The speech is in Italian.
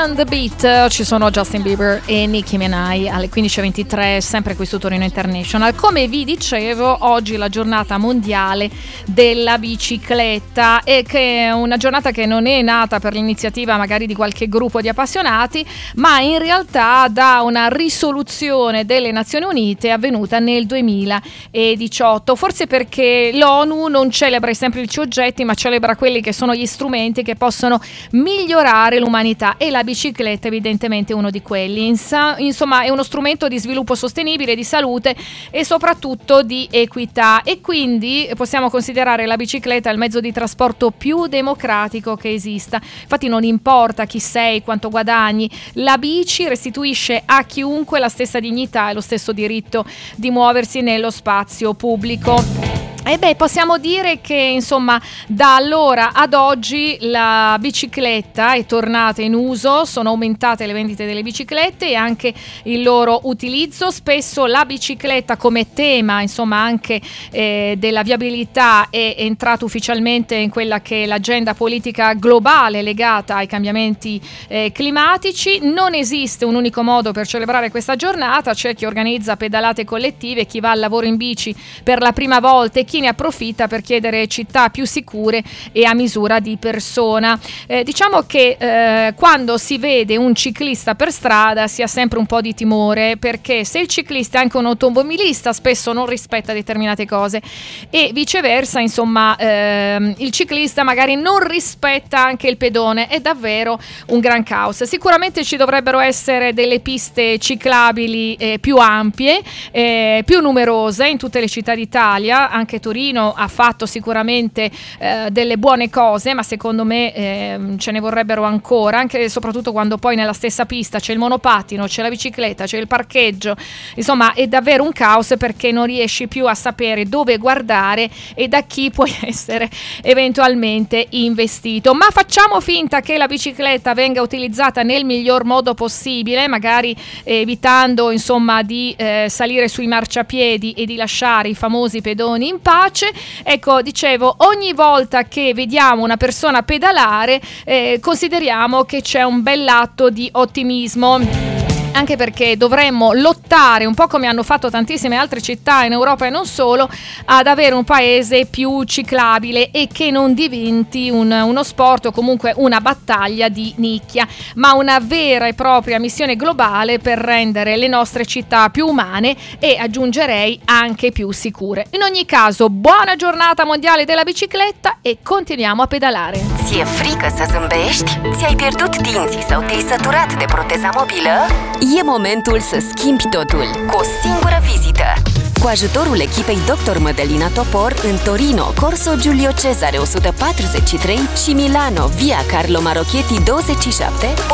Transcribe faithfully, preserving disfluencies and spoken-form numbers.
and the Beat, ci sono Justin Bieber e Nicki Minaj alle quindici e ventitré, sempre qui su Torino International. Come vi dicevo, oggi è la giornata mondiale della bicicletta, e che è una giornata che non è nata per l'iniziativa magari di qualche gruppo di appassionati, ma in realtà da una risoluzione delle Nazioni Unite avvenuta nel duemiladiciotto, forse perché l'ONU non celebra i semplici oggetti, ma celebra quelli che sono gli strumenti che possono migliorare l'umanità, e la bicicletta evidentemente è uno di quelli. Insa- insomma è uno strumento di sviluppo sostenibile, di salute e soprattutto di equità, e quindi possiamo considerare la bicicletta il mezzo di trasporto più democratico che esista. Infatti non importa chi sei, quanto guadagni, la bici restituisce a chiunque la stessa dignità e lo stesso diritto di muoversi nello spazio pubblico. E beh, possiamo dire che insomma da allora ad oggi la bicicletta è tornata in uso, sono aumentate le vendite delle biciclette e anche il loro utilizzo. Spesso la bicicletta come tema, insomma anche eh, della viabilità, è entrata ufficialmente in quella che è l'agenda politica globale legata ai cambiamenti eh, climatici. Non esiste un unico modo per celebrare questa giornata, c'è chi organizza pedalate collettive, chi va al lavoro in bici per la prima volta e chi ne approfitta per chiedere città più sicure e a misura di persona. Eh, diciamo che eh, quando si vede un ciclista per strada si ha sempre un po' di timore, perché se il ciclista è anche un automobilista spesso non rispetta determinate cose, e viceversa, insomma ehm, il ciclista magari non rispetta anche il pedone. È davvero un gran caos. Sicuramente ci dovrebbero essere delle piste ciclabili eh, più ampie, eh, più numerose in tutte le città d'Italia. Anche Torino ha fatto sicuramente eh, delle buone cose, ma secondo me eh, ce ne vorrebbero ancora, anche e soprattutto quando poi nella stessa pista c'è il monopattino, c'è la bicicletta, c'è il parcheggio. Insomma è davvero un caos, perché non riesci più a sapere dove guardare e da chi puoi essere eventualmente investito. Ma facciamo finta che la bicicletta venga utilizzata nel miglior modo possibile, magari eh, evitando insomma di eh, salire sui marciapiedi e di lasciare i famosi pedoni in pace. Ecco, dicevo, ogni volta che vediamo una persona pedalare eh, consideriamo che c'è un bell'atto di ottimismo, anche perché dovremmo lottare, un po' come hanno fatto tantissime altre città in Europa e non solo, ad avere un paese più ciclabile e che non diventi un, uno sport o comunque una battaglia di nicchia, ma una vera e propria missione globale per rendere le nostre città più umane e, aggiungerei, anche più sicure. In ogni caso, buona giornata mondiale della bicicletta e continuiamo a pedalare. Ți-e frică să zâmbești? Ți-ai pierdut dinții sau te-ai săturat de proteza mobilă? E momentul să schimbi totul cu o singură vizită. Cu ajutorul echipei doctor Mădălina Topor în Torino, Corso Giulio Cesare o sută patruzeci și trei și Milano, via Carlo Marocchetti douăzeci și șapte,